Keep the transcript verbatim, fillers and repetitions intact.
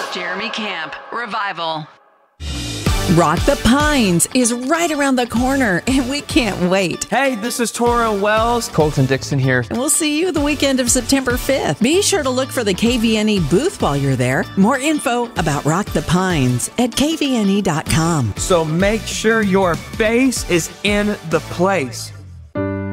Jeremy Camp, Revival. Rock the Pines is right around the corner, and we can't wait. Hey, this is Torrin Wells. Colton Dixon here. And we'll see you the weekend of September fifth. Be sure to look for the K V N E booth while you're there. More info about Rock the Pines at K V N E dot com. So make sure your face is in the place.